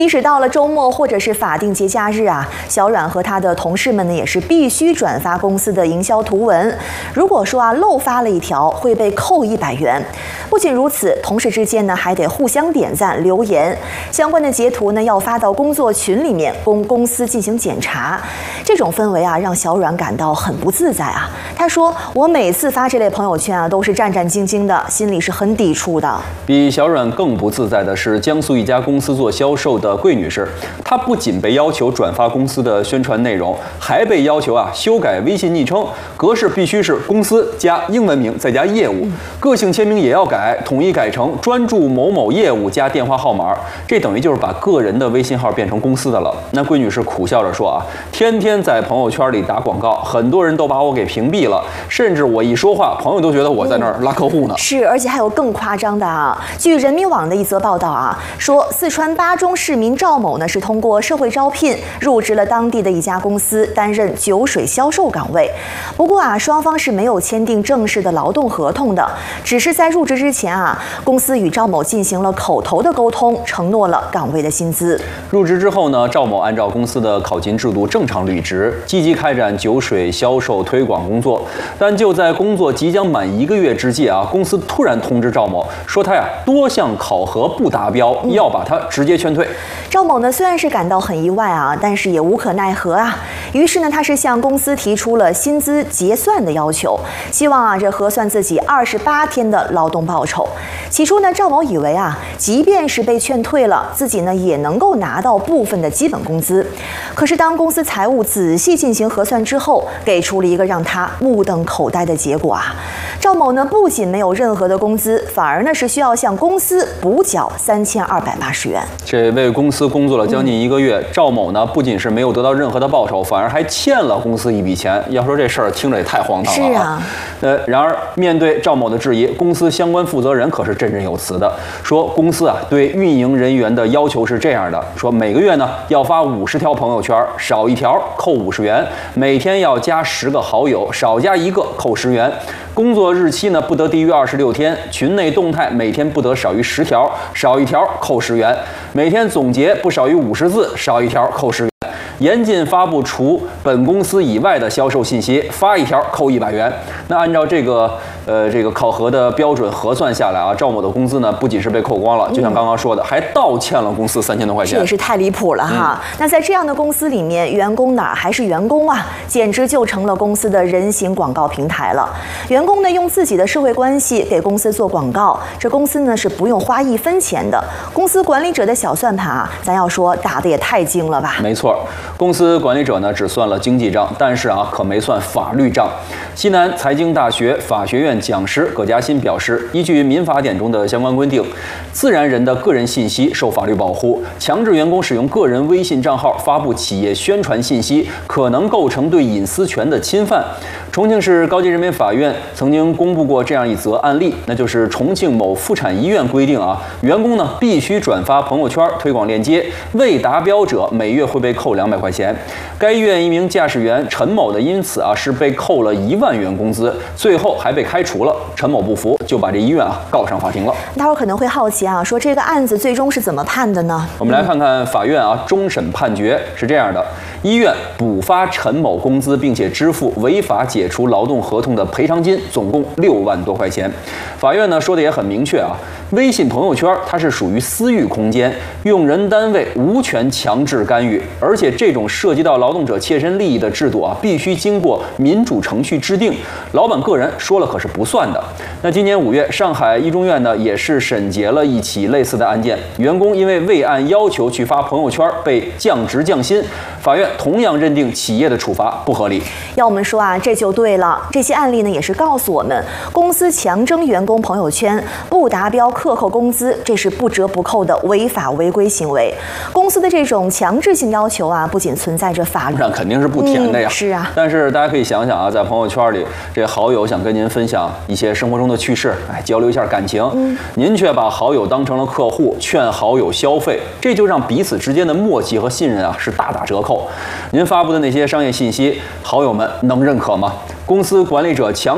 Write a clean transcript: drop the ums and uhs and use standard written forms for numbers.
即使到了周末或者是法定节假日啊，小阮和他的同事们呢也是必须转发公司的营销图文。如果说漏发了一条，会被扣100元。不仅如此，同事之间呢还得互相点赞留言，相关的截图呢要发到工作群里面，供公司进行检查。这种氛围啊，让小阮感到很不自在啊。他说：“我每次发这类朋友圈啊，都是战战兢兢的，心里是很抵触的。” 比小阮更不自在的是，江苏一家公司做销售的桂女士，她不仅被要求转发公司的宣传内容，还被要求修改微信昵称，格式必须是公司加英文名再加业务，个性签名也要改，统一改成专注某某业务加电话号码，这等于就是把个人的微信号变成公司的了。那桂女士苦笑着说天天在朋友圈里打广告，很多人都把我给屏蔽了，甚至我一说话，朋友都觉得我在那儿拉客户呢。 是，而且还有更夸张的据人民网的一则报道说四川巴中市民赵某呢是通过社会招聘入职了当地的一家公司，担任酒水销售岗位。不过双方是没有签订正式的劳动合同的，只是在入职之前公司与赵某进行了口头的沟通，承诺了岗位的薪资。 入职之后呢，赵某按照公司的考勤制度正常履职，积极开展酒水销售推广工作。但就在工作即将满1个月之际公司突然通知赵某说他多项考核不达标，要把他直接劝退。 赵某呢虽然是感到很意外但是也无可奈何于是呢，他是向公司提出了薪资结算的要求，希望这核算自己28天的劳动报酬。起初呢，赵某以为即便是被劝退了，自己呢也能够拿到部分的基本工资。可是当公司财务仔细进行核算之后，给出了一个让他目瞪口呆的结果赵某呢不仅没有任何的工资，反而呢是需要向公司补缴3280元。 这为公司工作了将近1个月，赵某呢不仅是没有得到任何的报酬，反而还欠了公司一笔钱。要说这事儿听着也太荒唐了然而面对赵某的质疑，公司相关负责人可是振振有词的，说公司对运营人员的要求是这样的，说每个月呢要发50条朋友圈，少1条扣50元，每天要加10个好友，少加1个扣10元。工作日期呢不得低于26天，群内动态每天不得少于10条，少1条扣10元，每天总结不少于50字，少1条扣10元。严禁发布除本公司以外的销售信息，发1条扣100元。那按照这个考核的标准核算下来赵某的工资呢不仅是被扣光了，就像刚刚说的，还倒欠了公司3000多块钱。 这也是太离谱了那在这样的公司里面，员工哪还是员工简直就成了公司的人形广告平台了。员工呢用自己的社会关系给公司做广告，这公司呢是不用花1分钱的。公司管理者的小算盘咱要说打得也太精了吧？ 没错，公司管理者呢只算了经济账，但是可没算法律账。西南财经大学法学院讲师葛佳欣表示，依据民法典中的相关规定，自然人的个人信息受法律保护，强制员工使用个人微信账号发布企业宣传信息，可能构成对隐私权的侵犯。重庆市高级人民法院曾经公布过这样一则案例，那就是重庆某妇产医院规定员工呢必须转发朋友圈推广链接，未达标者每月会被扣200块钱。该医院一名驾驶员陈某的因此是被扣了1万元工资，最后还被开除了。陈某不服，就把这医院告上法庭了。 大伙可能会好奇说这个案子最终是怎么判的呢？ 我们来看看法院终审判决是这样的：医院补发陈某工资，并且支付违法解除劳动合同的赔偿金，总共6万多块钱。法院呢说的也很明确微信朋友圈它是属于私域空间，用人单位无权强制干预，而且这种涉及到劳动者切身利益的制度必须经过民主程序制定，老板个人说了可是不算的。那今年5月，上海一中院呢也是审结了一起类似的案件，员工因为未按要求去发朋友圈被降职降薪，法院同样认定企业的处罚不合理。 要我们说这就对了，这些案例呢也是告诉我们，公司强征员工朋友圈不达标克扣工资，这是不折不扣的违法违规行为。公司的这种强制性要求不仅存在着法律上肯定是不甜的呀。 是但是大家可以想想在朋友圈里，这好友想跟您分享一些生活中的趣事，交流一下感情，您却把好友当成了客户，劝好友消费，这就让彼此之间的默契和信任是大打折扣。您发布的那些商业信息，好友们能认可吗？公司管理者强